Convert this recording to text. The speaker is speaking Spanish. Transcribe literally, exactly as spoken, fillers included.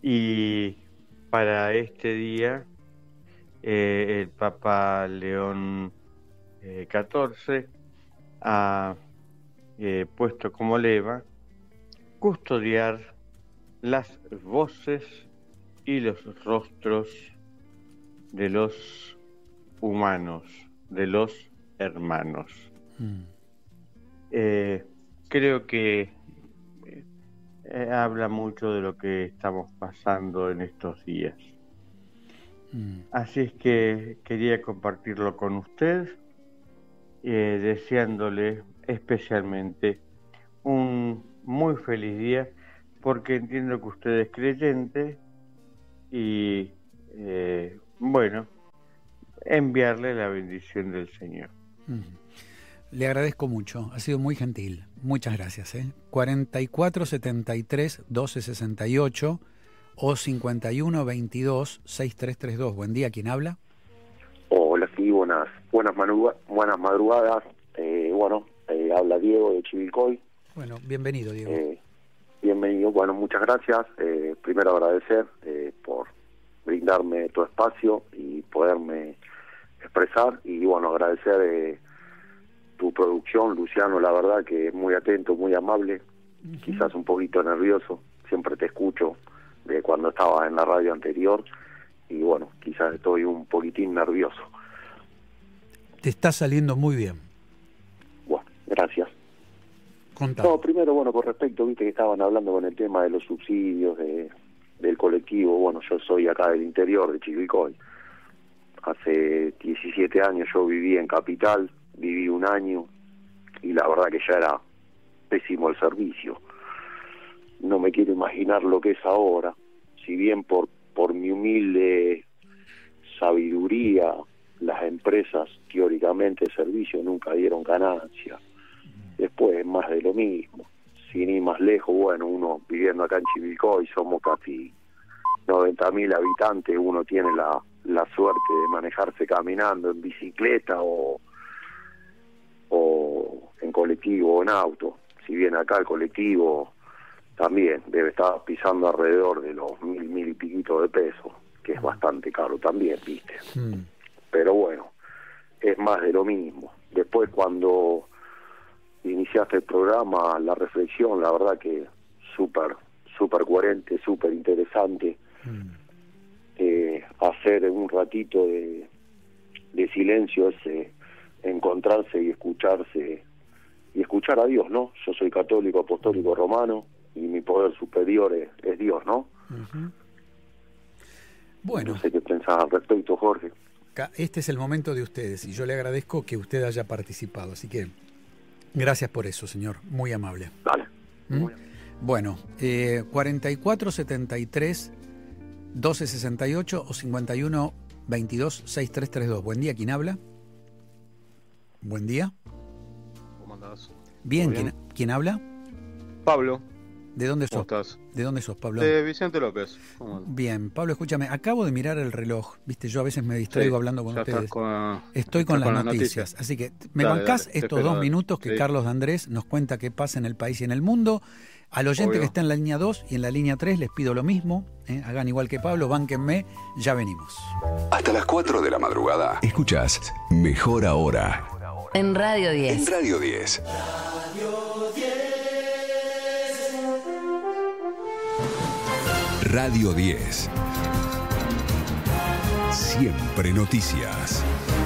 Y para este día, eh, el Papa León eh, catorce ha eh, puesto como lema custodiar las voces y los rostros de los humanos, de los hermanos. Mm. Eh, creo que eh, habla mucho de lo que estamos pasando en estos días. Mm. Así es que quería compartirlo con usted, eh, deseándole especialmente un muy feliz día, porque entiendo que usted es creyente y, eh, bueno, enviarle la bendición del Señor. Mm. Le agradezco mucho, ha sido muy gentil. Muchas gracias. ¿eh? cuarenta y cuatro setenta y tres doce sesenta y ocho o cincuenta y uno veintidós sesenta y tres treinta y dos. Buen día, ¿quién habla? Hola, sí, buenas buenas, madruga- buenas madrugadas. Eh, bueno, eh, habla Diego de Chivilcoy. Bueno, bienvenido, Diego. Eh, bienvenido, bueno, muchas gracias. Eh, primero agradecer eh, por brindarme tu espacio y poderme expresar. Y bueno, agradecer eh, tu producción, Luciano, la verdad que es muy atento, muy amable, uh-huh. Quizás un poquito nervioso. Siempre te escucho de cuando estaba en la radio anterior y bueno, quizás estoy un poquitín nervioso. Te está saliendo muy bien. Bueno, gracias. Contame. No, primero, bueno, con respecto, viste que estaban hablando con el tema de los subsidios de, del colectivo. Bueno, yo soy acá del interior de Chivilcoy. Hace diecisiete años yo viví en Capital, viví un año y la verdad que ya era pésimo el servicio. No me quiero imaginar lo que es ahora. Si bien por, por mi humilde sabiduría, las empresas teóricamente de servicio nunca dieron ganancia. Después más de lo mismo. Sin ir más lejos, bueno, uno viviendo acá en Chivilcoy, somos casi noventa mil habitantes, uno tiene la, la suerte de manejarse caminando en bicicleta o, o en colectivo o en auto. Si bien acá el colectivo también debe estar pisando alrededor de los mil, mil y piquito de pesos, que es bastante caro también, ¿viste? Mm. Pero bueno, es más de lo mismo. Después cuando iniciaste el programa, la reflexión, la verdad que súper, súper coherente, súper interesante. Mm. Eh, hacer un ratito de, de silencio es eh, encontrarse y escucharse, y escuchar a Dios, ¿no? Yo soy católico, apostólico, romano, y mi poder superior es, es Dios, ¿no? Uh-huh. Bueno. No sé qué pensás al respecto, Jorge. Este es el momento de ustedes, y yo le agradezco que usted haya participado, así que gracias por eso, señor, muy amable. Dale. ¿Mm? Muy amable. Bueno, eh, cuarenta y cuatro setenta y tres doce sesenta y ocho o cincuenta y uno veintidós sesenta y tres treinta y dos. Buen día, ¿quién habla? Buen día. ¿Cómo andás? Bien, bien? ¿Quién, ¿quién habla? Pablo. ¿De dónde sos? ¿Cómo estás? ¿De dónde sos, Pablo? De Vicente López. ¿Cómo Bien, Pablo, escúchame, acabo de mirar el reloj, viste, yo a veces me distraigo sí, hablando con ustedes. Con, Estoy con las con noticias, noticia. así que me dale, bancás dale, estos dos dale. minutos que sí. Carlos de Andrés nos cuenta qué pasa en el país y en el mundo. Al oyente Obvio. que está en la línea dos y en la línea tres les pido lo mismo, ¿eh? Hagan igual que Pablo, bánquenme, ya venimos. Hasta las cuatro de la madrugada, escuchás Mejor Ahora. En Radio diez. En Radio diez. Radio diez. Siempre noticias.